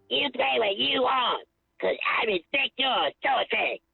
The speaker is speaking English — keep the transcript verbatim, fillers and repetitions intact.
You play what you want, 'cause I respect your choices.